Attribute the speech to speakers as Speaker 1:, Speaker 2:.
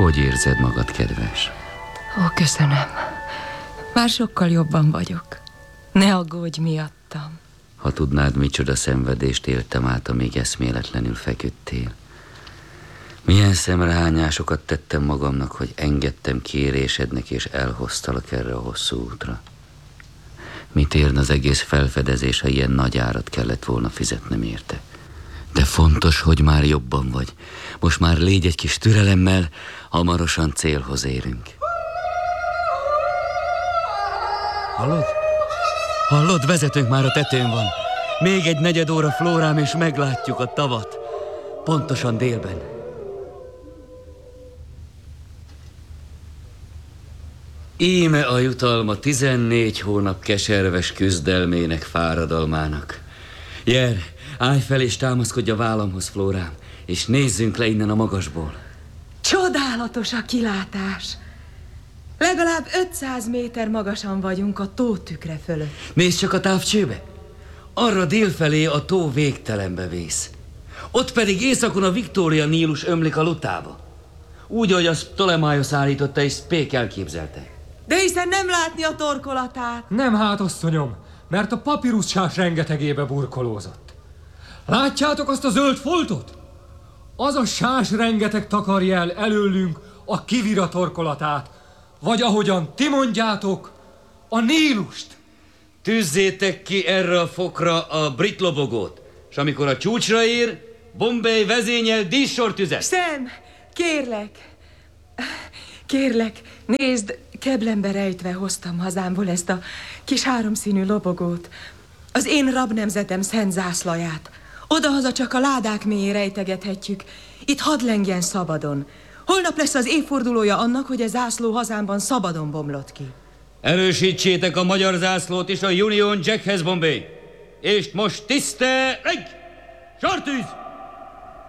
Speaker 1: Hogy érzed magad, kedves?
Speaker 2: Ó, köszönöm. Már sokkal jobban vagyok. Ne aggódj miattam.
Speaker 1: Ha tudnád, micsoda szenvedést éltem át, amíg eszméletlenül feküdtél. Milyen szemrehányásokat tettem magamnak, hogy engedtem kérésednek, és elhoztalak erre a hosszú útra. Mit érne az egész felfedezés, ha ilyen nagy árat kellett volna fizetnem érte? De fontos, hogy már jobban vagy. Most már légy egy kis türelemmel, hamarosan célhoz érünk. Hallod? Hallod, vezetőnk már a tetőn van. Még egy negyed óra, Flórám, és meglátjuk a tavat. Pontosan délben. Íme a jutalma 14 hónap keserves küzdelmének, fáradalmának. Jer, állj fel és támaszkodj a vállamhoz, Flórám, és nézzünk le innen a magasból.
Speaker 2: Csodálatos a kilátás. Legalább 500 méter magasan vagyunk a tó tükre fölött.
Speaker 1: Nézd csak a távcsőbe. Arra délfelé a tó végtelenbe vész. Ott pedig északon a Victoria Nílus ömlik a Lutába. Úgy, ahogy azt Ptolemaiosz állította és Spék elképzelte.
Speaker 2: De hiszen nem látni a torkolatát.
Speaker 3: Nem hát, asszonyom, mert a papírussás rengetegébe burkolózott. Látjátok azt a zöld foltot? Az a sás rengeteg takarja el előlünk a Kivira torkolatát, vagy ahogyan ti mondjátok, a Nílust.
Speaker 1: Tűzzétek ki erre a fokra a brit lobogót, és amikor a csúcsra ér, Bombay vezényel díszsortüzet.
Speaker 2: Sam, kérlek, nézd, keblembe rejtve hoztam hazámból ezt a kis háromszínű lobogót. Az én rabnemzetem szent zászlaját. Odahaza csak a ládák mélyén rejtegethetjük. Itt hadd lengjen szabadon. Holnap lesz az évfordulója annak, hogy a zászló hazámban szabadon bomlott ki.
Speaker 1: Erősítsétek a magyar zászlót is a Union Jackhez, Bombay. És most tiszteleg! Sortűz!